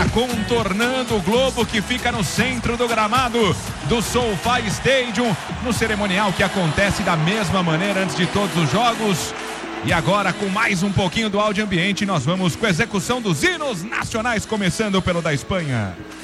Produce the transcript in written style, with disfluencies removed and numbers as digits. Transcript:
contornando o globo que fica no centro do gramado do SoFi Stadium, no cerimonial que acontece da mesma maneira antes de todos os jogos. E agora, com mais um pouquinho do áudio ambiente, nós vamos com a execução dos hinos nacionais, começando pelo da Espanha.